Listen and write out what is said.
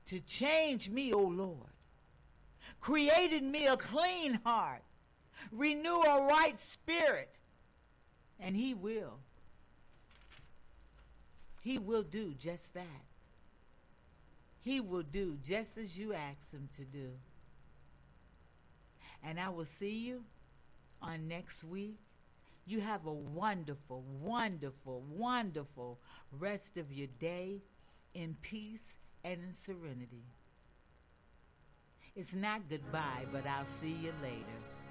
to change me, O Lord. Create in me a clean heart. Renew a right spirit. And he will. He will do just that. He will do just as you ask him to do. And I will see you on next week. You have a wonderful, wonderful, wonderful rest of your day in peace and in serenity. It's not goodbye, but I'll see you later.